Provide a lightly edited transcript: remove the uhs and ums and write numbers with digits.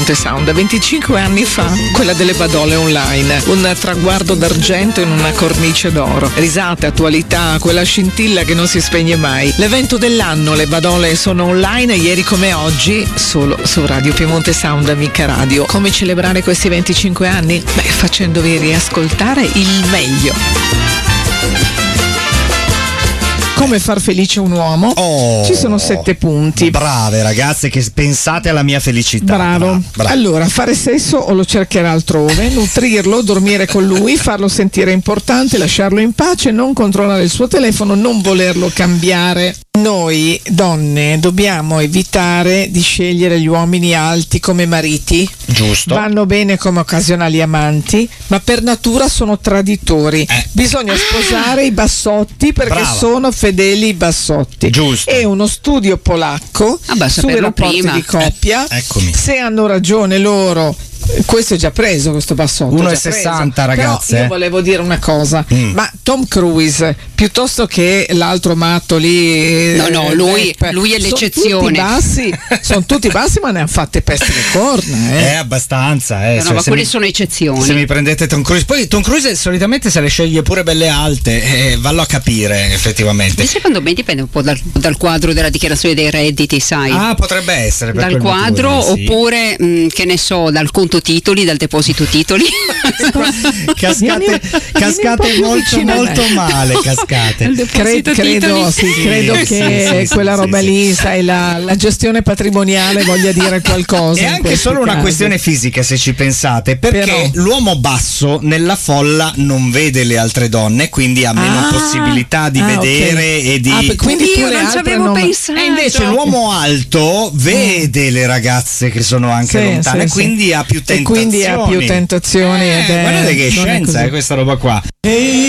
Piemonte Sound 25 anni fa, quella delle Badole Online, un traguardo d'argento in una cornice d'oro, risate, attualità, quella scintilla che non si spegne mai. L'evento dell'anno, le Badole sono online, ieri come oggi, solo su Radio Piemonte Sound, Amica Radio. Come celebrare questi 25 anni? Beh, facendovi riascoltare il meglio. Come far felice un uomo? Ci sono 7 punti. Brave ragazze che pensate alla mia felicità. Bravo. Allora, fare sesso o lo cercherà altrove, nutrirlo, dormire con lui, farlo sentire importante, lasciarlo in pace, non controllare il suo telefono, non volerlo cambiare. Noi donne dobbiamo evitare di scegliere gli uomini alti come mariti. Giusto. Vanno bene come occasionali amanti, ma per natura sono traditori. Bisogna sposare i bassotti perché sono fedeli i bassotti. Giusto. E uno studio polacco sui rapporti di coppia, se hanno ragione loro. Questo è già preso, questo bassotto 1,60 ragazze. Però io volevo dire una cosa, ma Tom Cruise piuttosto che l'altro matto lì, no, lui è l'eccezione. Sono tutti bassi, ma ne hanno fatte peste le corna. Abbastanza. No, ma quelle sono eccezioni. Se mi prendete Tom Cruise, poi Tom Cruise solitamente se le sceglie pure belle alte, vallo a capire effettivamente. E secondo me dipende un po' dal quadro della dichiarazione dei redditi, sai. Potrebbe essere per dal quadro motivo, oppure che ne so, dal conto titoli, dal deposito titoli. cascate molto male, cascate. Credo che quella roba lì, sai, la gestione patrimoniale voglia dire qualcosa. È anche solo una questione fisica, se ci pensate, perché l'uomo basso nella folla non vede le altre donne, quindi ha meno possibilità di vedere e di quindi io non ci avevo pensato. E invece l'uomo alto vede le ragazze che sono anche lontane, quindi ha più tentazioni. Guardate che scienza è questa roba qua.